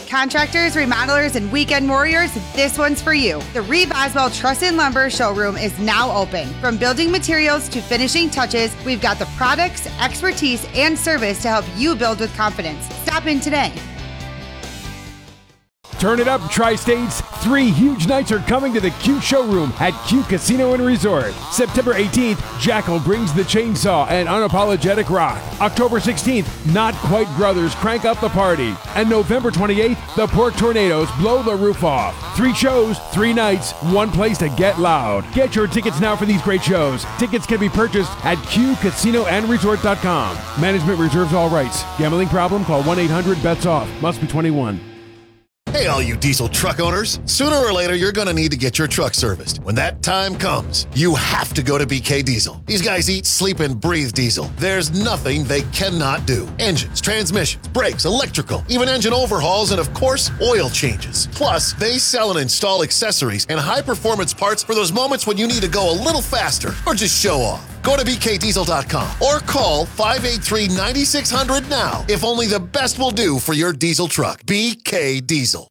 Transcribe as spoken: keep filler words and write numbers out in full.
Contractors, remodelers, and weekend warriors, this one's for you. The Reeve Oswald Truss and Lumber Showroom is now open. From building materials to finishing touches, we've got the products, expertise, and service to help you build with confidence. Stop in today. Turn it up, Tri-States. Three huge nights are coming to the Q Showroom at Q Casino and Resort. September eighteenth, Jackal brings the chainsaw and unapologetic rock. October sixteenth, Not Quite Brothers crank up the party. And November twenty-eighth, the Pork Tornadoes blow the roof off. Three shows, three nights, one place to get loud. Get your tickets now for these great shows. Tickets can be purchased at Q Casino and Resort dot com. Management reserves all rights. Gambling problem? Call one eight hundred bets off. Must be twenty-one. Hey, all you diesel truck owners. Sooner or later, you're going to need to get your truck serviced. When that time comes, you have to go to B K Diesel. These guys eat, sleep, and breathe diesel. There's nothing they cannot do. Engines, transmissions, brakes, electrical, even engine overhauls, and of course, oil changes. Plus, they sell and install accessories and high-performance parts for those moments when you need to go a little faster or just show off. Go to B K diesel dot com or call five eight three, nine six zero zero now if only the best will do for your diesel truck. B K Diesel.